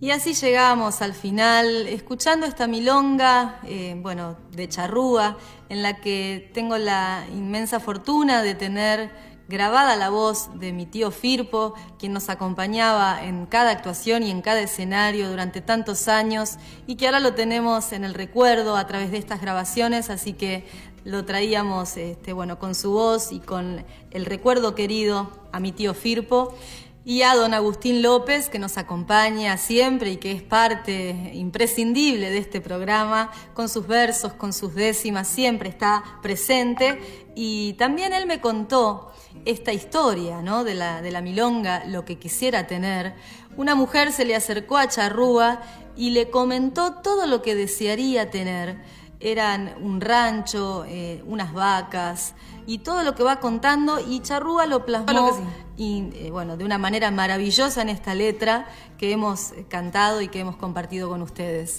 Y así llegamos al final, escuchando esta milonga, de charrúa, en la que tengo la inmensa fortuna de tener grabada la voz de mi tío Firpo, quien nos acompañaba en cada actuación y en cada escenario durante tantos años, y que ahora lo tenemos en el recuerdo a través de estas grabaciones, así que lo traíamos con su voz y con el recuerdo querido a mi tío Firpo. Y a don Agustín López, que nos acompaña siempre y que es parte imprescindible de este programa, con sus versos, con sus décimas, siempre está presente. Y también él me contó esta historia, ¿no?, de la milonga, Lo que quisiera tener. Una mujer se le acercó a Charrúa y le comentó todo lo que desearía tener. Eran un rancho, unas vacas y todo lo que va contando, y Charrúa lo plasmó de una manera maravillosa en esta letra que hemos cantado y que hemos compartido con ustedes.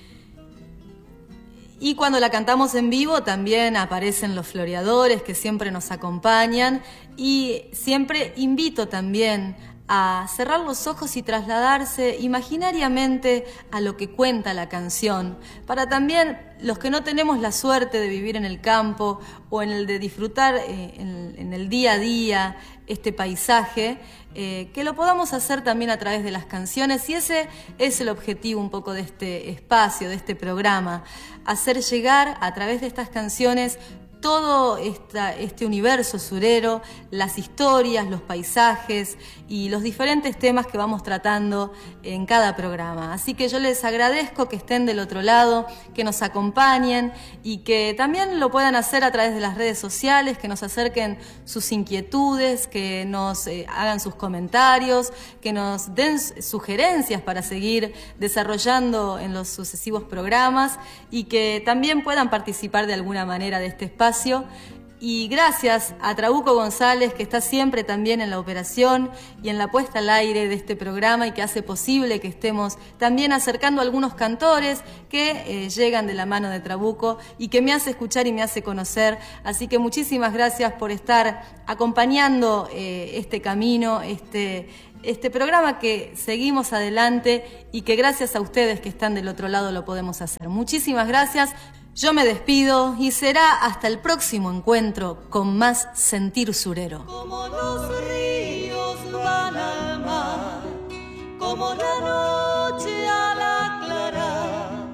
Y cuando la cantamos en vivo también aparecen los floreadores que siempre nos acompañan, y siempre invito también a cerrar los ojos y trasladarse imaginariamente a lo que cuenta la canción, para también los que no tenemos la suerte de vivir en el campo o en el de disfrutar en el día a día este paisaje, que lo podamos hacer también a través de las canciones. Y ese es el objetivo un poco de este espacio, de este programa, hacer llegar a través de estas canciones todo este universo surero, las historias, los paisajes y los diferentes temas que vamos tratando en cada programa. Así que yo les agradezco que estén del otro lado, que nos acompañen y que también lo puedan hacer a través de las redes sociales, que nos acerquen sus inquietudes, que nos hagan sus comentarios, que nos den sugerencias para seguir desarrollando en los sucesivos programas, y que también puedan participar de alguna manera de este espacio. Y gracias a Trabuco González, que está siempre también en la operación y en la puesta al aire de este programa, y que hace posible que estemos también acercando a algunos cantores que llegan de la mano de Trabuco y que me hace escuchar y me hace conocer. Así que muchísimas gracias por estar acompañando este camino, este programa que seguimos adelante, y que gracias a ustedes que están del otro lado lo podemos hacer. Muchísimas gracias. Yo me despido y será hasta el próximo encuentro con más Sentir Surero. Como los ríos van al mar, como la noche al aclarar.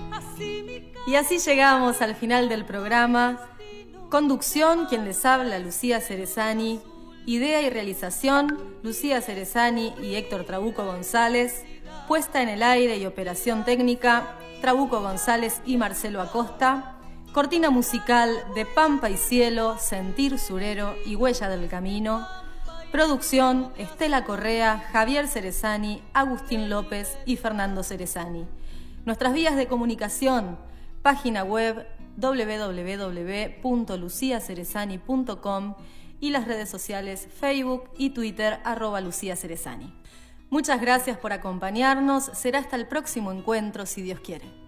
Y así llegamos al final del programa. Conducción, quien les habla, Lucía Cerezani. Idea y realización, Lucía Cerezani y Héctor Trabuco González. Puesta en el aire y operación técnica, Trabuco González y Marcelo Acosta. Cortina musical de Pampa y Cielo, Sentir Surero y Huella del Camino. Producción, Estela Correa, Javier Cerezani, Agustín López y Fernando Cerezani. Nuestras vías de comunicación: página web www.luciacerezani.com y las redes sociales Facebook y Twitter @LuciaCerezani. Muchas gracias por acompañarnos. Será hasta el próximo encuentro, si Dios quiere.